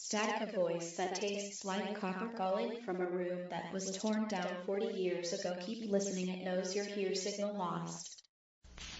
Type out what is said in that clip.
Static a voice that tastes like copper calling from a room that was torn down 40 years ago. Keep listening, it knows your hear signal lost.